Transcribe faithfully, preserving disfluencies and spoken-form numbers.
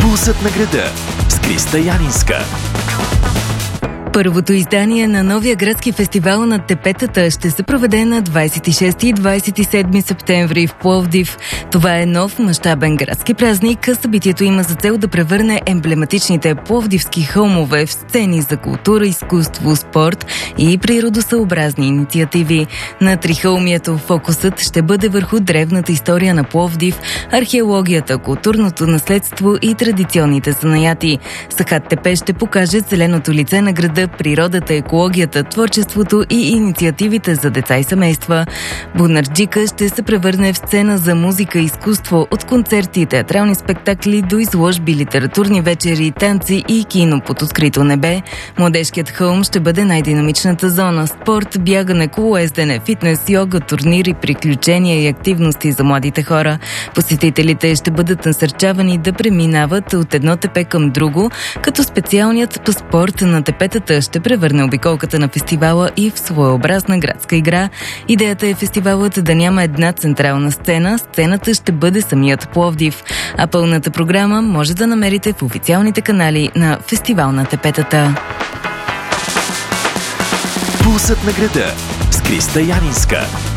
Пулсът на града с Криста Янинска. Първото издание на новия градски фестивал на тепетата ще се проведе на двадесет и шести и двадесет и седми септември в Пловдив. Това е нов мащабен градски празник. Събитието има за цел да превърне емблематичните пловдивски хълмове в сцени за култура, изкуство, спорт и природосъобразни инициативи. На Трихълмието фокусът ще бъде върху древната история на Пловдив, археологията, културното наследство и традиционните занаяти. Сахат Тепе ще покаже зеленото лице на града, природата, екологията, творчеството и инициативите за деца и семейства. Бунарджика ще се превърне в сцена за музика и изкуство, от концерти, театрални спектакли до изложби, литературни вечери, танци и кино под открито небе. Младежкият хълм ще бъде най-динамичната зона. Спорт, бягане, колоездене, фитнес, йога, турнири, приключения и активности за младите хора. Посетителите ще бъдат насърчавани да преминават от едно тепе към друго, като специалният паспорт на тепетата ще превърне обиколката на фестивала и в своеобразна градска игра. Идеята е фестивалът да няма една централна сцена, сцената ще бъде самият Пловдив, а пълната програма може да намерите в официалните канали на Фестивал на тепетата. Пулсът на града с Криста Янинска.